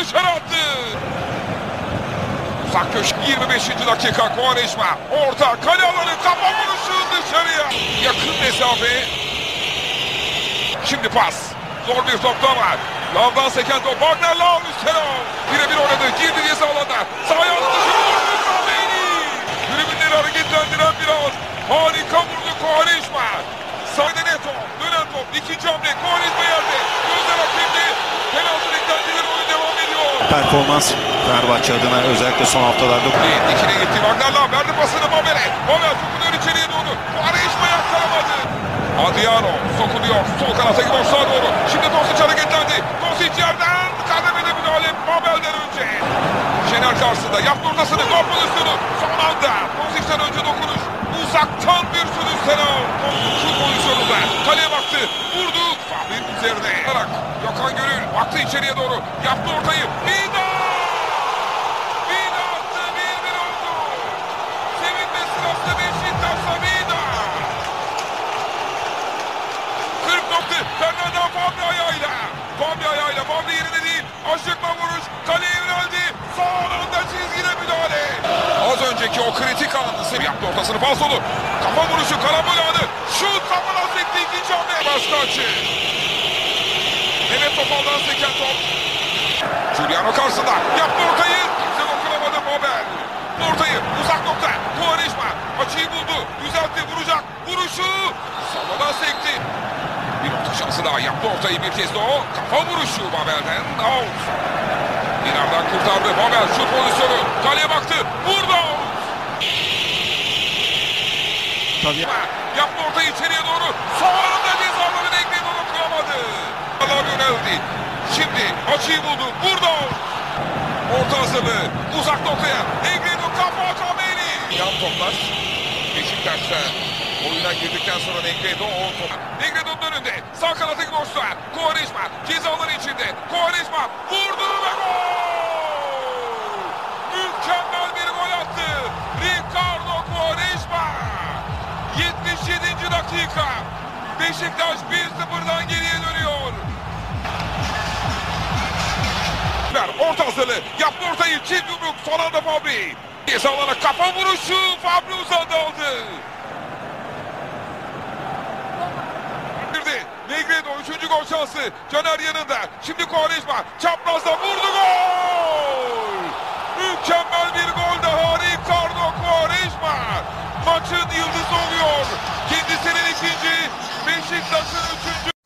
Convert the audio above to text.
dışarı attı. Uzak köşe 25. dakika Quaresma. Orta kale alanı kafa vuruşu dışarıya. Yakın mesafe. Şimdi pas. Zor bir topta var. Lavdan seken top. Wagner Lav üstüne. Birebir oynadı. Girdi ceza alanına. Sahaya attı. Tribünleri hareketlendiren bir an. Harika vurdu Quaresma. Sahada net top. Dönen top. İkinci hamle. Quaresma yerde. Gözler hakemde. Penaltı beklentileri oyun devam ediyor. Performans Fenerbahçe adına özellikle son haftalarda. İkine gitti. Wagner Lav verdi pasını Mabel'e. Mabel sokuluyor içeriye doğru. Quaresma yakalamadı. Adriano sokuluyor. Sol kanata gidiyor sağa doğru. Şimdi Tosic hareketlendi. Tosic yerden kademede müdahale Mabel'den önce. Şener karşısında yaptı ortasını. Gol pozisyonu. Son anda Tosic'ten önce dokunuş. Uzaktan bir sürü Senal. Şut pozisyonunda. Kaleye baktı. Vurdu. Fahri'nin üzerine. Gökhan Gönül baktı içeriye doğru. Yaptı ortayı. Vida! Vida attı. 1-1 oldu. Sevinme sırasında Beşiktaş'ta Vida. 40 nokta. Fernando Fabri ayağıyla. Fabri ayağıyla. Fabri yerine değil. Aşıkla vuruş. Kaleye yöneldi. Son anda çizgide müdahale. Az önceki o kritik anı yaptı ortasını falsolu. Kafa vuruşu karambol anı. Şut kafana sekti ikinci hamle. Başka açı. Mehmet Topal'dan seken top. Giuliano karşısında. Yaptı ortayı. Kimse dokunamadı Mabel. Ortayı uzak nokta. Quaresma açıyı buldu. Düzeltti vuracak. Vuruşu. Sallana sekti. Bir orta şansı daha. Yaptı ortayı bir kez de o. Kafa vuruşu Mabel'den. Out. İlerden kurtardı. Mabel şut pozisyonu. Kaleye baktı. Vurdu. Tabii. Yaptı ortayı içeriye doğru. Sonunda cezalarını ekledi onu kıramadı. Allah yöneldi. Şimdi açıyı buldu. Vurdu. Orta hazırlığı. Uzak noktaya. Negredo kafa Cameli. Yan toplar. Beşiktaş'ta oyuna girdikten sonra Negredo o top. Negredo'nun önünde. Sağ kanata gidiyorsa. Quaresma cezaları içinde. Quaresma vurdu ve gol. Mükemmel bir gol attı. Ricardo Quaresma. 77. dakika. Beşiktaş 1-0'dan geriye dönüyor. Orta hazırlığı. Yaptı ortayı. Çift yumruk. Son anda Fabri. Cezalara kafa vuruşu. Fabri uzadı aldı. Negredo 3. gol şansı. Caner yanında. Şimdi Quaresma. Çaprazda vurdu gol. Mükemmel bir gol daha. Ricardo Quaresma. Maçın yıldızı oluyor. Kendisinin ikinci. Beşiktaş'ın 3.